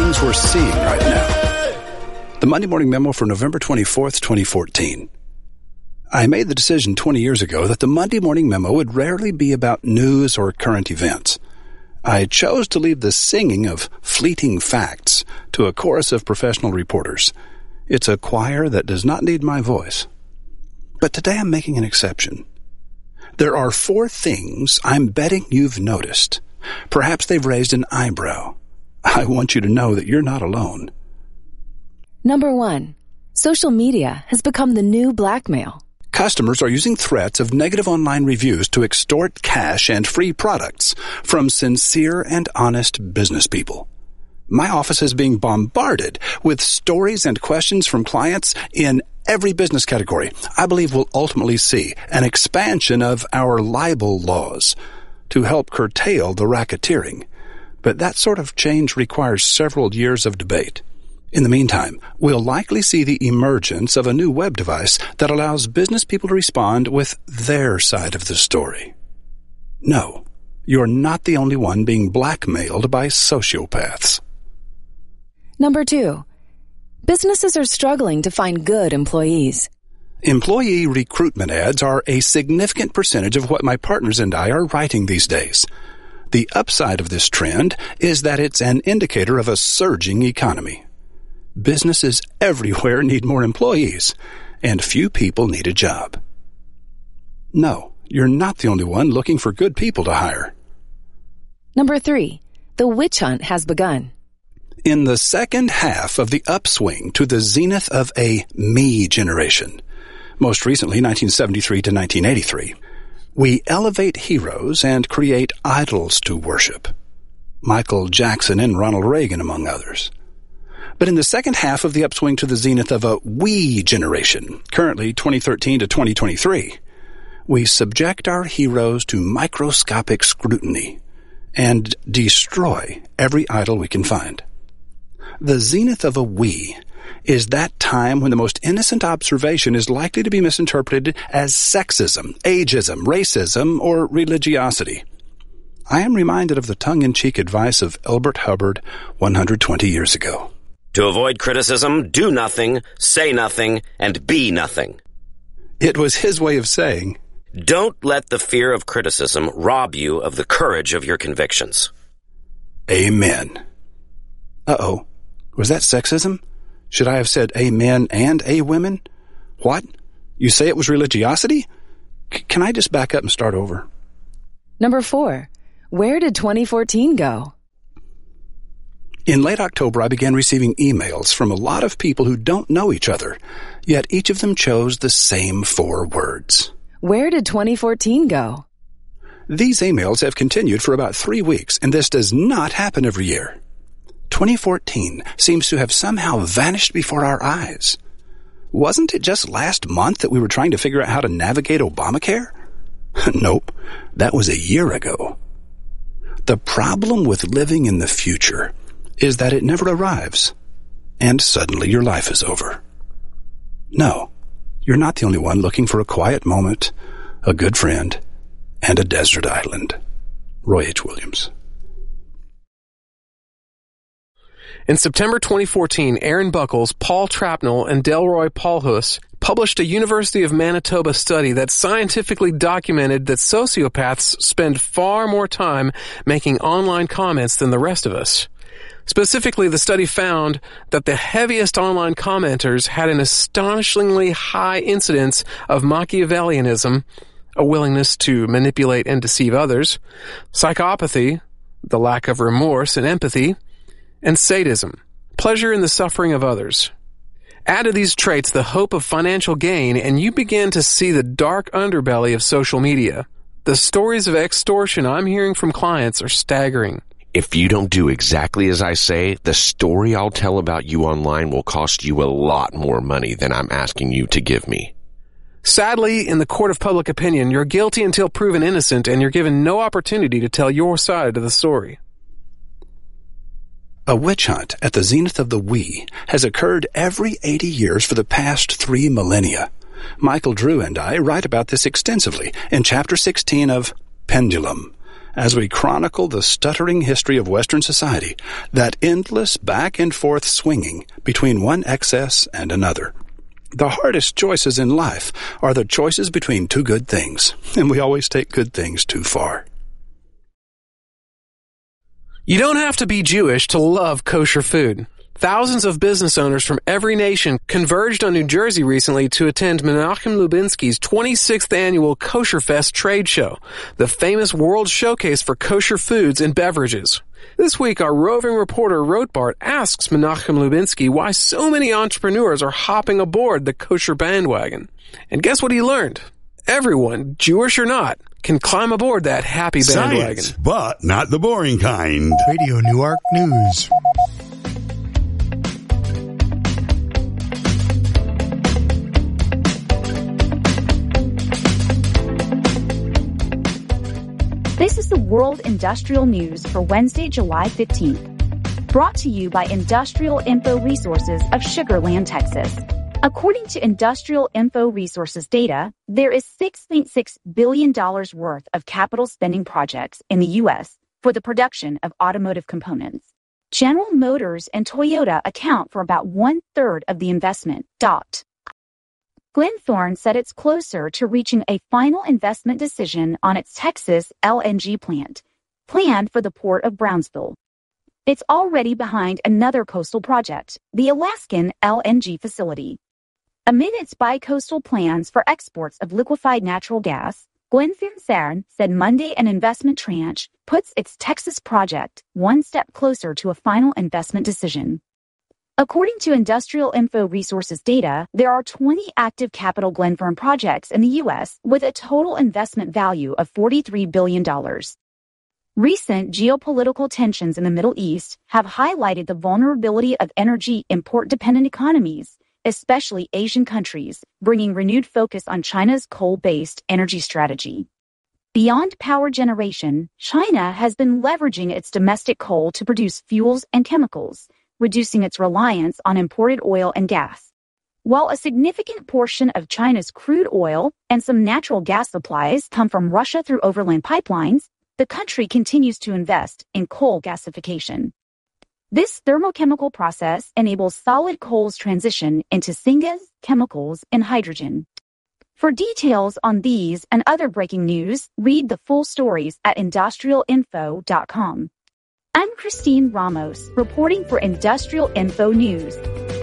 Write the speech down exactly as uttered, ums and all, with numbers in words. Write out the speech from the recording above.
things we're seeing right now. The Monday Morning Memo for November twenty-fourth, twenty fourteen. I made the decision twenty years ago that the Monday Morning Memo would rarely be about news or current events. I chose to leave the singing of fleeting facts to a chorus of professional reporters. It's a choir that does not need my voice. But today I'm making an exception. There are four things I'm betting you've noticed. Perhaps they've raised an eyebrow. I want you to know that you're not alone. Number one, social media has become the new blackmail. Customers are using threats of negative online reviews to extort cash and free products from sincere and honest business people. My office is being bombarded with stories and questions from clients in every business category. I believe we'll ultimately see an expansion of our libel laws to help curtail the racketeering. But that sort of change requires several years of debate. In the meantime, we'll likely see the emergence of a new web device that allows business people to respond with their side of the story. No, you're not the only one being blackmailed by sociopaths. Number two, businesses are struggling to find good employees. Employee recruitment ads are a significant percentage of what my partners and I are writing these days. The upside of this trend is that it's an indicator of a surging economy. Businesses everywhere need more employees, and few people need a job. No, you're not the only one looking for good people to hire. Number three, the witch hunt has begun. In the second half of the upswing to the zenith of a me generation, most recently nineteen seventy-three to nineteen eighty-three, we elevate heroes and create idols to worship. Michael Jackson and Ronald Reagan, among others. But in the second half of the upswing to the zenith of a we generation, currently twenty thirteen to twenty twenty-three, we subject our heroes to microscopic scrutiny and destroy every idol we can find. The zenith of a we is that time when the most innocent observation is likely to be misinterpreted as sexism, ageism, racism, or religiosity. I am reminded of the tongue-in-cheek advice of Elbert Hubbard one hundred twenty years ago. To avoid criticism, do nothing, say nothing, and be nothing. It was his way of saying, don't let the fear of criticism rob you of the courage of your convictions. Amen. Uh-oh. Was that sexism? Should I have said amen and a women? What? You say it was religiosity? C- can I just back up and start over? Number four, where did twenty fourteen go? In late October, I began receiving emails from a lot of people who don't know each other, yet each of them chose the same four words. Where did twenty fourteen go? These emails have continued for about three weeks, and this does not happen every year. twenty fourteen seems to have somehow vanished before our eyes. Wasn't it just last month that we were trying to figure out how to navigate Obamacare? Nope, that was a year ago. The problem with living in the future is that it never arrives, and suddenly your life is over. No, you're not the only one looking for a quiet moment, a good friend, and a desert island. Roy H. Williams. In September twenty fourteen, Aaron Buckles, Paul Trapnell, and Delroy Paulhus published a University of Manitoba study that scientifically documented that sociopaths spend far more time making online comments than the rest of us. Specifically, the study found that the heaviest online commenters had an astonishingly high incidence of Machiavellianism, a willingness to manipulate and deceive others, psychopathy, the lack of remorse and empathy, and sadism, pleasure in the suffering of others. Add to these traits the hope of financial gain, and you begin to see the dark underbelly of social media. The stories of extortion I'm hearing from clients are staggering. If you don't do exactly as I say, the story I'll tell about you online will cost you a lot more money than I'm asking you to give me. Sadly, in the court of public opinion, you're guilty until proven innocent, and you're given no opportunity to tell your side of the story. A witch hunt at the zenith of the we has occurred every eighty years for the past three millennia. Michael Drew and I write about this extensively in Chapter sixteen of Pendulum, as we chronicle the stuttering history of Western society, that endless back and forth swinging between one excess and another. The hardest choices in life are the choices between two good things, and we always take good things too far. You don't have to be Jewish to love kosher food. Thousands of business owners from every nation converged on New Jersey recently to attend Menachem Lubinsky's twenty-sixth annual Kosher Fest trade show, the famous world showcase for kosher foods and beverages. This week, our roving reporter Rotbart asks Menachem Lubinsky why so many entrepreneurs are hopping aboard the kosher bandwagon. And guess what he learned? Everyone, Jewish or not, can climb aboard that happy bandwagon. Science, but not the boring kind. Radio Newark News. This is the World Industrial News for Wednesday, July fifteenth. Brought to you by Industrial Info Resources of Sugar Land, Texas. According to Industrial Info Resources data, there is six point six billion dollars worth of capital spending projects in the U S for the production of automotive components. General Motors and Toyota account for about one-third of the investment. Dot. Glenthorne said it's closer to reaching a final investment decision on its Texas L N G plant, planned for the port of Brownsville. It's already behind another coastal project, the Alaskan L N G facility. Amid its bi-coastal plans for exports of liquefied natural gas, Glenthorne said Monday an investment tranche puts its Texas project one step closer to a final investment decision. According to Industrial Info Resources data, there are twenty active Capital Glenthorne projects in the U S with a total investment value of forty-three billion dollars. Recent geopolitical tensions in the Middle East have highlighted the vulnerability of energy import-dependent economies, especially Asian countries, bringing renewed focus on China's coal-based energy strategy. Beyond power generation, China has been leveraging its domestic coal to produce fuels and chemicals, reducing its reliance on imported oil and gas. While a significant portion of China's crude oil and some natural gas supplies come from Russia through overland pipelines, the country continues to invest in coal gasification. This thermochemical process enables solid coal's transition into syngas, chemicals, and hydrogen. For details on these and other breaking news, read the full stories at industrial info dot com. I'm Christine Ramos, reporting for Industrial Info News.